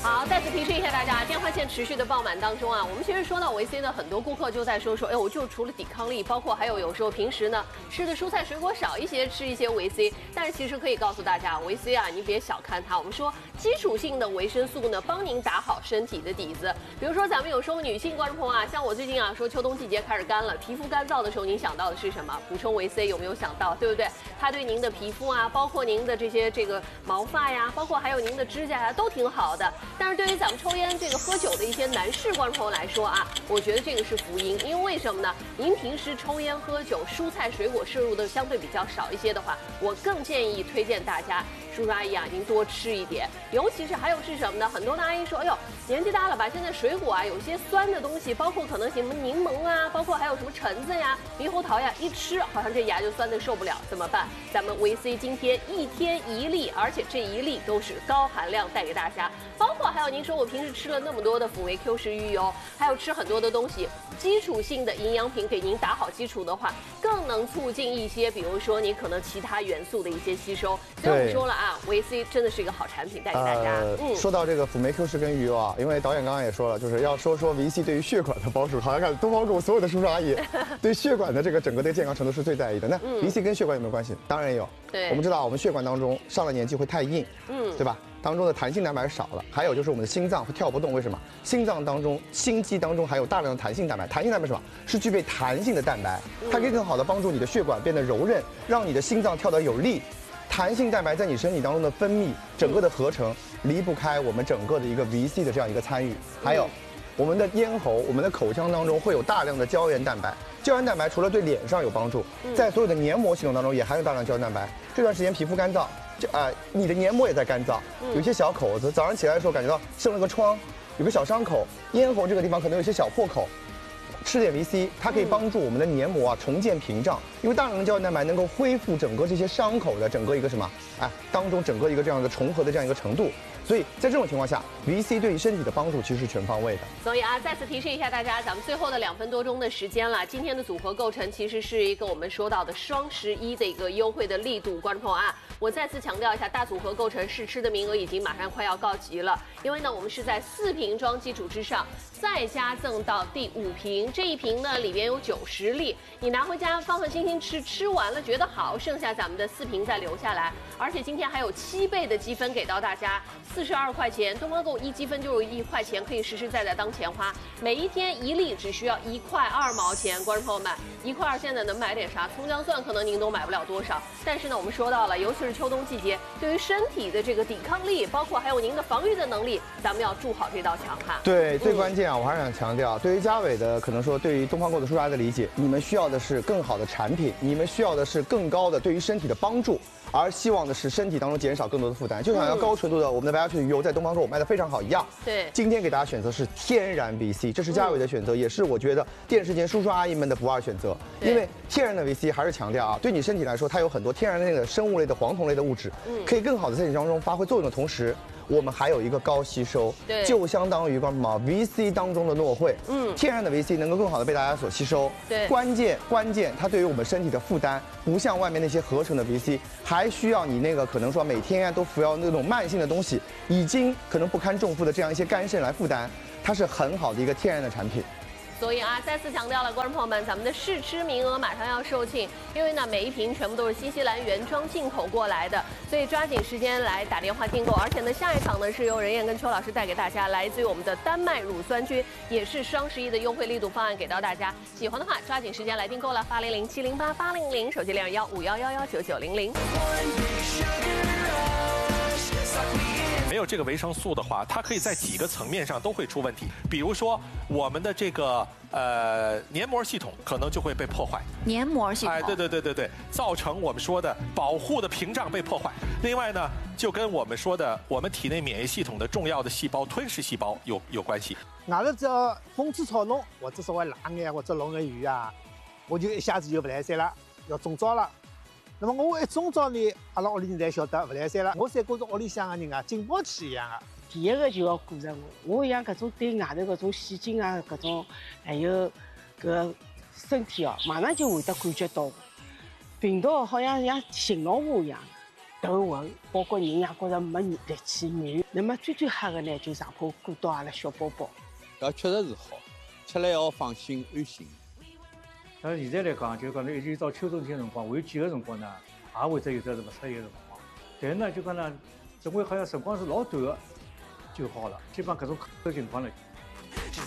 好，再次提示一下大家，电话线持续的爆满当中啊，我们其实说到维 C 呢，很多顾客就在说，哎，我就除了抵抗力，包括还有时候平时呢吃的蔬菜水果少一些，吃一些维 C。但是其实可以告诉大家，维 C 啊，你别小看它。我们说基础性的维生素呢，帮您打好身体的底子。比如说咱们有时候女性观众朋友啊，像我最近啊说秋冬季节开始干了，皮肤干燥的时候，您想到的是什么？补充维 C 有没有想到？对不对？它对您的皮肤啊，包括您的这个毛发呀，包括还有您的指甲呀，都挺好的。但是对于咱们抽烟、喝酒的一些男士观众朋友来说啊，我觉得这个是福音，因为为什么呢？您平时抽烟喝酒，蔬菜水果摄入的相对比较少一些的话，我更建议推荐大家，叔叔阿姨啊，您多吃一点。尤其是还有是什么呢？很多的阿姨说，哎呦，年纪大了吧，现在水果啊有些酸的东西，包括可能什么柠檬啊，包括还有什么橙子呀、猕猴桃呀，一吃好像这牙就酸的受不了，怎么办？咱们维 C 今天1天1粒，而且这1粒都是高含量带给大家，包括还有您说我平时吃了那么多的辅维 Q10鱼油，还有吃很多的东西，基础性的营养品给您打好基础的话，更能促进一些，比如说你可能其他元素的一些吸收。所以我们说了啊，维 C 真的是一个好产品，带给大家。 说到这个辅酶 Q10跟鱼油啊，因为导演刚刚也说了，就是要说维 C 对于血管的帮助。好像看东方跟我所有的叔叔阿姨对血管的这个整个的健康程度是最在意的。那维 C 跟血管有没有关系？当然有。 对， 我们知道我们血管当中上了年纪会太硬，对吧？当中的弹性蛋白少了，还有就是我们的心脏会跳不动，为什么？心脏当中、心肌当中还有大量的弹性蛋白。弹性蛋白是什么？是具备弹性的蛋白，它可以更好的帮助你的血管变得柔韧，让你的心脏跳得有力。弹性蛋白在你身体当中的分泌，整个的合成离不开我们整个的一个 VC 的这样一个参与。还有我们的咽喉、我们的口腔当中会有大量的胶原蛋白。胶原蛋白除了对脸上有帮助，在所有的黏膜系统当中也含有大量胶原蛋白。这段时间皮肤干燥，你的黏膜也在干燥，有些小口子，早上起来的时候感觉到生了个疮，有个小伤口，咽喉这个地方可能有些小破口。吃点 VC， 它可以帮助我们的黏膜啊重建屏障，因为大量的胶原蛋白能够恢复整个这些伤口的整个一个什么当中整个一个这样的重合的这样一个程度。所以在这种情况下 ，VC 对于身体的帮助其实是全方位的。 所以啊，再次提示一下大家，咱们最后的2分多钟的时间了，今天的组合构成其实是一个我们说到的双11的一个优惠的力度，观众朋友啊，我再次强调一下，大组合构成试吃的名额已经马上快要告急了，因为呢，我们是在4瓶装基础之上，再加赠到第5瓶，这一瓶呢里边有90粒，你拿回家放放心心吃，吃完了觉得好，剩下咱们的4瓶再留下来，而且今天还有7倍的积分给到大家，42块钱，东方购1积分就有1块钱，可以实实在在当钱花，每一天1粒只需要1块2毛钱，观众朋友们，1块2现在能买点啥？葱姜蒜可能您都买不了多少，但是呢，我们说到了，尤其是秋冬季节，对于身体的这个抵抗力，包括还有您的防御的能力，咱们要筑好这道墙哈。 对，最关键啊，我还是想强调，对于嘉伟的可能说，对于东方购的叔叔阿姨的理解，你们需要的是更好的产品，你们需要的是更高的对于身体的帮助。而希望的是身体当中减少更多的负担，就像要高纯度的我们的白牙雀鱼油在东方购卖的非常好一样。 对， 今天给大家选择是天然 VC， 这是嘉伟的选择，也是我觉得电视前叔叔阿姨们的不二选择。因为天然的 VC 还是强调啊，对你身体来说，它有很多天然类的生物类的黄酮类的物质，可以更好的在你当中发挥作用的同时，我们还有一个高吸收，就相当于什么 VC 当中的诺慧，天然的 VC 能够更好的被大家所吸收。 对， 关键它对于我们身体的负担，不像外面那些合成的 VC， 还需要你那个可能说每天都服药那种慢性的东西，已经可能不堪重负的这样一些肝肾来负担，它是很好的一个天然的产品。 所以啊，再次强调了，观众朋友们，咱们的试吃名额马上要售罄，因为呢，每一瓶全部都是新西兰原装进口过来的，所以抓紧时间来打电话订购。而且呢，下一场呢是由任燕跟邱老师带给大家，来自于我们的丹麦乳酸菌，也是双11的优惠力度方案给到大家。喜欢的话，抓紧时间来订购了，800-708-800，手机021-5119-9900。 没有这个维生素的话，它可以在几个层面上都会出问题。比如说，我们的这个黏膜系统可能就会被破坏。 黏膜系统， 对，造成我们说的保护的屏障被破坏。另外呢，就跟我们说的我们体内免疫系统的重要的细胞吞噬细胞有关系。 外头只要风吹草动，或者稍微辣眼或者落眼雨啊，我就一下子就不来塞了，要中招了。那么我一中招呢，阿拉屋里人才晓得不来塞了。我才觉着屋里向的人啊，警报器一样的。 第一个就要顾着我像搿种对外头搿种细菌啊，搿种还有搿身体哦，马上就会得感觉到病毒好像信号我一样。 头昏，包括人也觉着没力气软。那么最吓个呢，就上坡顾到阿拉小宝宝。 要确实是好，吃了要放心安心。 但是现在来讲，就讲呢，一直到秋冬天辰光，还有几个辰光呢，也会得有的是勿适宜的辰光。但是呢，就讲呢，认为好像辰光是老短的就好了，基本上搿种情况呢。